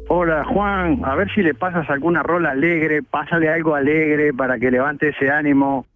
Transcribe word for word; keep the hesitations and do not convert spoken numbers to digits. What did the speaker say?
Hola Juan, a ver si le pasas alguna rola alegre, pásale algo alegre para que levante ese ánimo.